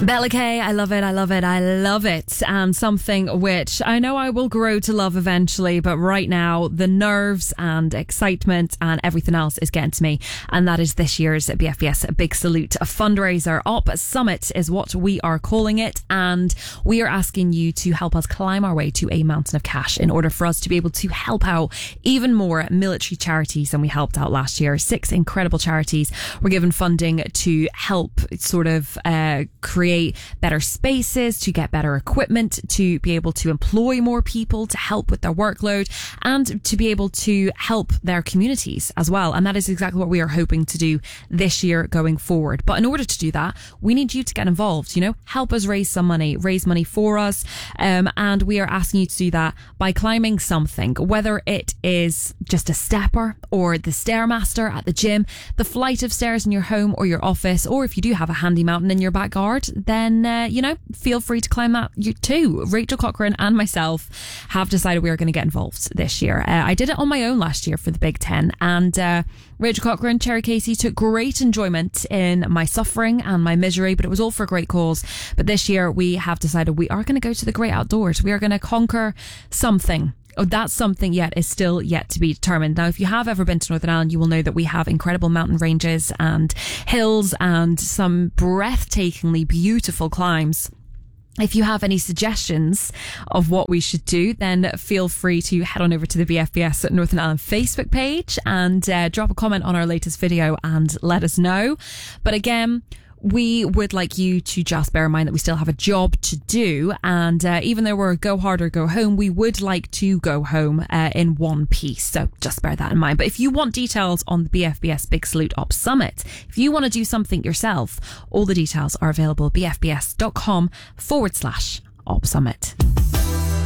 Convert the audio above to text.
Bella K, I love it, I love it, I love it. And something which I know I will grow to love eventually, but right now the nerves and excitement and everything else is getting to me. And that is this year's BFBS Big Salute fundraiser. Op Summit is what we are calling it. And we are asking you to help us climb our way to a mountain of cash in order for us to be able to help out even more military charities than we helped out last year. 6 incredible charities were given funding to help sort of create better spaces, to get better equipment, to be able to employ more people, to help with their workload, and to be able to help their communities as well. And that is exactly what we are hoping to do this year going forward. But in order to do that, we need you to get involved, help us raise money for us. And we are asking you to do that by climbing something, whether it is just a stepper or the Stairmaster at the gym, the flight of stairs in your home or your office, or if you do have a handy mountain in your backyard, then, feel free to climb that too. Rachel Cochrane and myself have decided we are going to get involved this year. I did it on my own last year for the Big Ten, and Rachel Cochrane, Cherry Casey took great enjoyment in my suffering and my misery, but it was all for a great cause. But this year we have decided we are going to go to the great outdoors. We are going to conquer something. Oh, that's something is still yet to be determined. Now, if you have ever been to Northern Ireland, you will know that we have incredible mountain ranges and hills and some breathtakingly beautiful climbs. If you have any suggestions of what we should do, then feel free to head on over to the BFBS Northern Ireland Facebook page and drop a comment on our latest video and let us know. But again, we would like you to just bear in mind that we still have a job to do. And even though we're go hard or go home, we would like to go home in one piece. So just bear that in mind. But if you want details on the BFBS Big Salute Op Summit, if you want to do something yourself, all the details are available at bfbs.com/Op Summit.